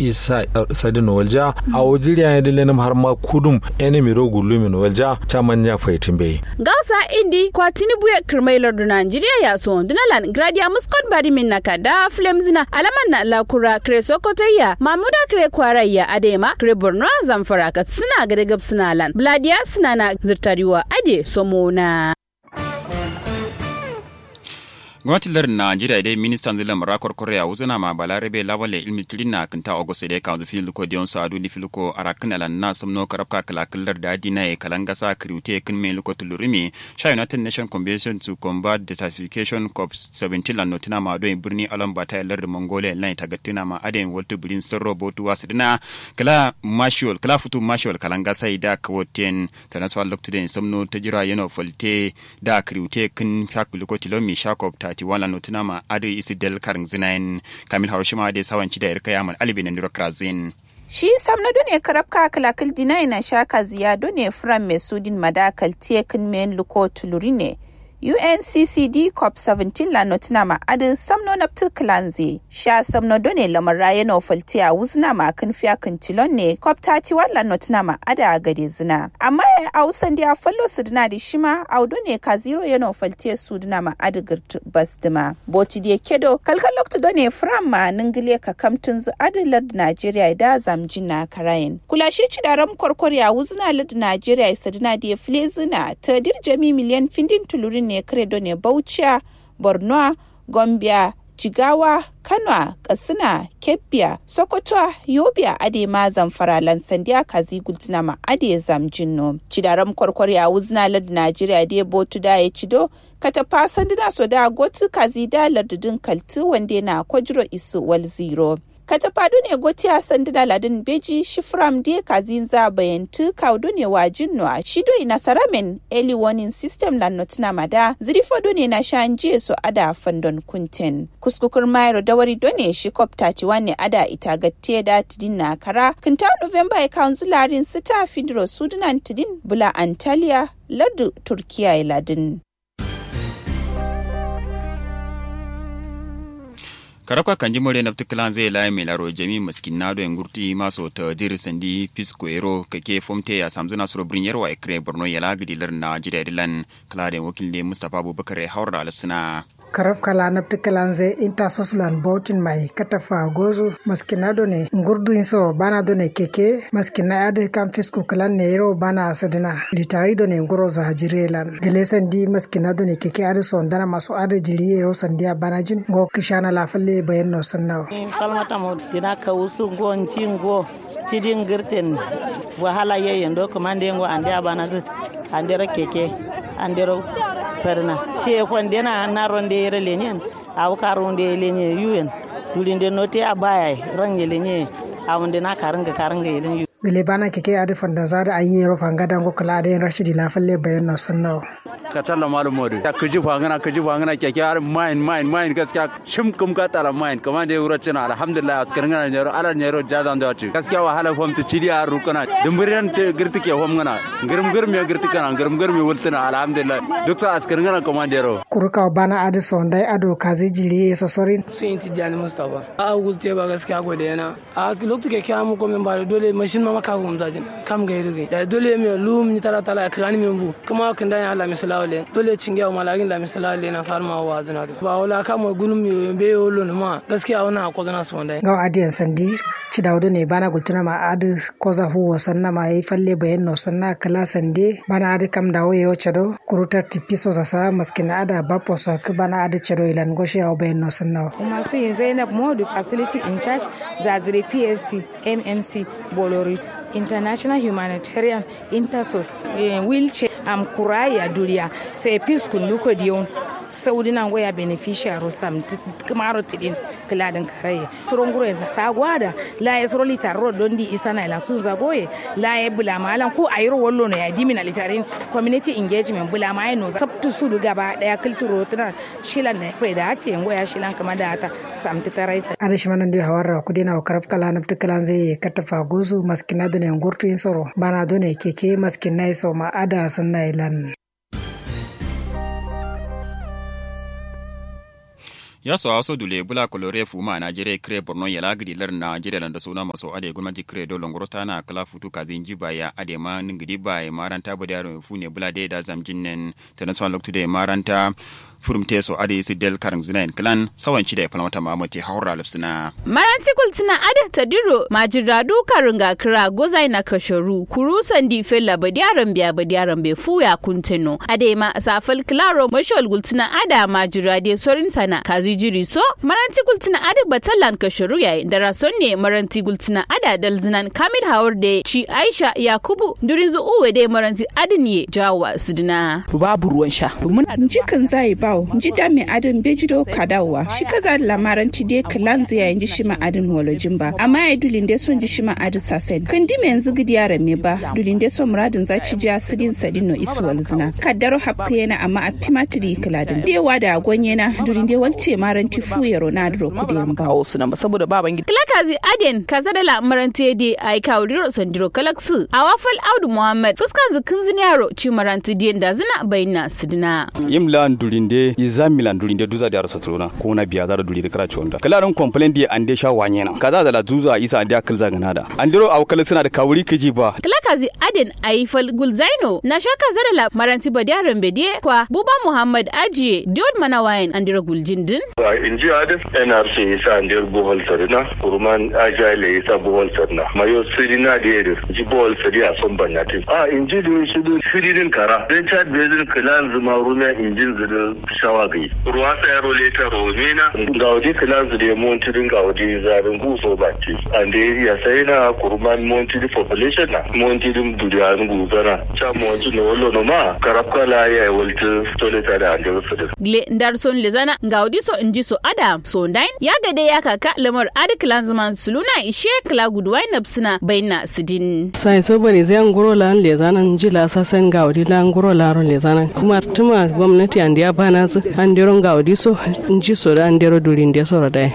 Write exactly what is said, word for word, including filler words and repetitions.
isa sadin walja a wajiriya ya dile nam har ma kudum enemy ro gulumin walja chaman ya faitin bai gausa indi kwatini buya kirmailar da Nigeria ya so dunalan gradia muskon bari min nakada flamzina alaman na lakura kre sokotayya mamuda kre kwarayya adema kre borno zamfara ka suna gade gab suna lan bladia suna na zirtariwa ade somona gwamnatin lardin Najeriya dai ministan zilan marakar korea wuzuna ma balarabe lawale ilmi tilina kinta ogosu da kan zufi luko dion sadu di filuko arakin alan na samno karabka kalakilar da adina e kalangasa kriute kin me luko tulurimi sha United Nation Convention to Combat Desertification COP seventeen lan notina ma do birni alan bata lardin Mongolia lan tagatina ma aden wolto birin sorro botu wasdina kala marshal kala futu marshal kalangasa ida kawoten tanaswa loktude samno tajira yano falte da kriute kin fyak luko tilomi shakop ti wala notina ma adu isi del karin zinayin kamil harushima da sawanci da irka yaman alibin da ndokrazin shi samna done karabka kalakal dinai na shaka ziya done fram mesudin madakal tekin men luko tulurine U N C C D COP seventeen la notina ma adin samno naptu klanzi sha samno done lamara yana faltiya wuzna ma kan fiya kan tilon ne COP thirty-one la notina ma ada gade zina amma ya ausan dia fallo sudna di shima audo ne ka zero yana faltiya sudna ma adigirt basdima boti die kedo kalkal lokto done fram ma ningile ka kamtun zu adilar Nigeria da zamjina karayin kula shi ci daram korkoriya wuzna lad Nigeria sadna die flezina ta dirjami miliyan findin tulurin ne credo ne Bauchi, Borno, Gombe, Jigawa, Kano, Katsina, Kebbi, Sokoto, Yobe, Adema, Zamfara, Lansandiya, Kazi, Gultina ma Ade Zamjinno. Cidaram korkori a wuzna lad Najeriya de botu da ya cido, kata pasandina so da gotu Kazi da lardudin kaltu wande na kwajiro isu wal zero. Katafadu ne goti a sanduna ladin beji shifram de kazinza bayantu kaudu ne wajin no a shido ina saramen early warning system la notina mada zirifo ne na shanje so ada fandon kunten kuskukur mayro dawari done shi COP thirty-one ne ada ita gatte da tidin na kara kinta November e councilarin sita findro sudunan tidin bula Antalya lardu Turkiya ladin karaka kanji more na ptiklan zai lai mai laro jami maskin nado en gurti maso ta dir sandi pisco ero kake fomte ya samzuna suro brin yarwa ekre borno yala gidilar na jidadilan kala da wakil Mustafa Abubakar haura alfsina karaf kala na ptikalanze inta soslan botin mai katafa gozu maskinado ne ngurdu inso bana do ne keke maskina ade kam fisku kalan ne ro bana sadina litari do ne ngoro za hajirelan gelesen di maskinado ne keke ade son dana maso ade jiri ro sandia banajin go kishana la falle bayan no sannaw kalmata mo dina ka usu go nchingo tidin girten wahala yeyen do komande ngo ande abanazu ande ra keke ande ro sarna she kwandena na ronde yere lenyen aw karonde lenye yuen dulinde note abaya range lenye awunde na karanga karanga yelen gele bana keke ade fanda zada ayero fangada ngo kala ade rashidi la falle bayan no sannaw ka talla malum modu ya kuji fangana kuji fangana keke ar mine mine mine gaskiya shim kum ka tara mine kuma da yuro cina alhamdulillah askar ngana ne ala ne ro jadan da ci gaskiya wahala fam tu cidi ar rukana dumburan te girtike fam ngana girum girum ya girtike na girum girum wultuna alhamdulillah duk sa askar ngana kuma da yaro kurka bana ade sondai ado kaze jili so sorin sun ti jani mustafa a gulte ba gaskiya gode yana a lokto keke amu ko men ba dole mashin ma maka gum dajin kam ga yiri da dole me lum ni tara tala kan men bu kuma kan dan Allah misala dole cinge wa malagin la misali na farma wa zina ba wala kama gunum yo be yolo ma gaskiya wana ko zana so ndai ga adiyan sandi ci dawdo ne bana gultuna ma adu ko za hu wasanna ma yi falle bayan no sanna kala sande bana adu kam dawo yo chado kurutar tipiso sasa maskina ada bapo so ka bana adu chado ilan goshi ya bayan no sanna kuma su yin Zainab Modu facility in charge Zazire P S C M M C Bolori International Humanitarian Intersos eh, wheelchair am kuraya duria sai piskun luko dion saudi nan goya beneficiary sam kamaro tidin kiladin karaye surongure sagwada la yesro litarro dondi isana la suza goye la e bulama alan ko ayro wallo no ya dimina litarin community engagement bulama ai no sabtu su gaba daya kulturo tana shilan ne kai da ce ngoya shilan kamar da ta samti taraisa arish manan da hawarra kudina o karaf kala nafta kalan zai katafa gozu maskina da ne ngurtu insoro bana done keke maskina iso ma ada sanna ilan ya so aso dule bula kolore fuma Nigeria kre Borno ya lagidi lar Nigeria landa suna maso ade gwamnati kre do longorota na kala futu kazin jiba ya ade ma ngidi ba ya maranta bada yaro fune bula de da zamjinnen tanaswa loktu de maranta furumte so ade sidel karang zinain klan sawanci da falmata mamati haura lafsina maranti kultina ade tadiro majiradu karunga kra gozai na kashoru kuru sandi fella badiyaran biya badiyaran be fuya kunteno ade ma safal klaro mashol gultina ada majirade sorin sana kazi jiri so maranti gultina ade batalan kashoru yayin da rason ne maranti gultina ada dalzinan kamil haurde shi Aisha Yakubu durin zu uwe de maranti adiniye jawa sidina babu ruwan sha muna jikin zai bawo ji da mai adin bejido kadawa shi kaza lamaranti de klan zai yayin shi ma adin walojin ba amma ya dulin de son ji shi ma adin sasen kandi me yanzu gidiyara me ba dulin de son muradin zaci ja sidin sadino iswal zina kaddaro hapka yana amma a pimatri kladin dewa da gonye na dulin de walce maranti fuye Ronaldo kudin ba o suna saboda baban gida klakazi aden kaza da lamaranti de ai kawdiro sandiro kalaksu awafal Audu Muhammad fuskan zikin ziniyaro ci maranti de da zina bayina sidina imlan dulin de izamilan dulinde duza da arsa trona ko na biya zara dulinde kara chonda kalaran complaint di ande sha wanyena kaza da la duza isa ande akal zaga nada andiro awkal suna da kawuri kiji ba kalakazi aden aifal gulzaino na shaka zara la maranti badiyaran bediye kwa buba Muhammad ajiye diod manawayin andiro guljindin inji aden N R C isa andiro bohol sarina kurman ajale isa bohol sarna mayo sirina de ji bohol sariya son banyati a inji du shudu shirin kara Richard Bezin kalan zuma rume injin zuru shawagai ruwa sai role ta romena gaudi class da monitoring gaudi zarin guso baki and area sai na kurman monitoring population na monitoring duriyan guzana cha monji no wallo no ma karabkala ya walta toleta da andar su gle ndar son lezana gaudi so inji so ada so ndain ya gade ya kaka lamar adi clansman suluna ishe kala gudwai nabsina baina sidin sai so bane zai ngoro lan lezana njila sasan gaudi lan ngoro lan lezana kuma tuma gwamnati andiya bana su andero gaudi so nji so da andero durin de so da